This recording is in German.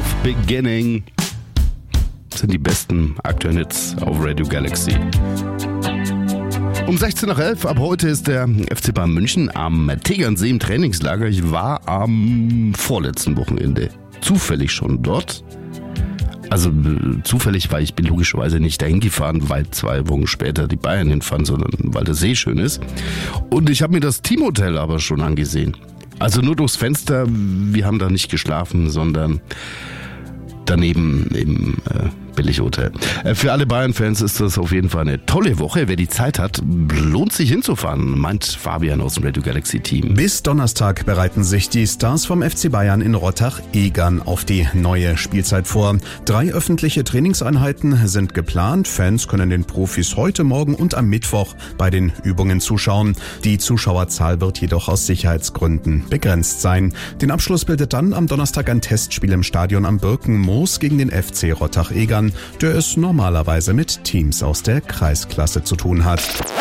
of Beginning sind die besten aktuellen Hits auf Radio Galaxy. Um 16:11 Uhr, ab heute ist der FC Bayern München am Tegernsee im Trainingslager. Ich war am vorletzten Wochenende zufällig schon dort. Also zufällig, weil ich bin logischerweise nicht dahin gefahren, weil 2 Wochen später die Bayern hinfahren, sondern weil der See schön ist. Und ich habe mir das Teamhotel aber schon angesehen. Also nur durchs Fenster, wir haben da nicht geschlafen, sondern daneben im Billighotel. Für alle Bayern-Fans ist das auf jeden Fall eine tolle Woche. Wer die Zeit hat, lohnt sich hinzufahren, meint Fabian aus dem Radio Galaxy Team. Bis Donnerstag bereiten sich die Stars vom FC Bayern in Rottach-Egern auf die neue Spielzeit vor. 3 öffentliche Trainingseinheiten sind geplant. Fans können den Profis heute, morgen und am Mittwoch bei den Übungen zuschauen. Die Zuschauerzahl wird jedoch aus Sicherheitsgründen begrenzt sein. Den Abschluss bildet dann am Donnerstag ein Testspiel im Stadion am Birkenmoos gegen den FC Rottach-Egern, der es normalerweise mit Teams aus der Kreisklasse zu tun hat.